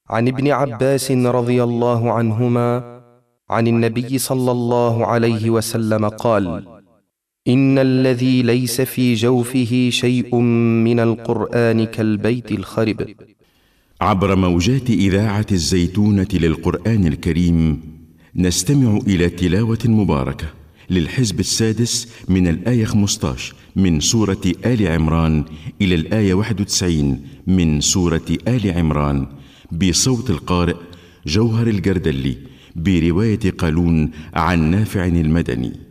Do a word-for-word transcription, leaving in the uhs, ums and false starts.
عن ابن عباس رضي الله عنهما عن النبي صلى الله عليه وسلم قال: إن الذي ليس في جوفه شيء من القرآن كالبيت الخرب. عبر موجات إذاعة الزيتونة للقرآن الكريم نستمع إلى تلاوة مباركة للحزب السادس من الآية خمسة عشر من سورة آل عمران إلى الآية واحد وتسعين من سورة آل عمران بصوت القارئ جوهر الجردلي برواية قالون عن نافع المدني.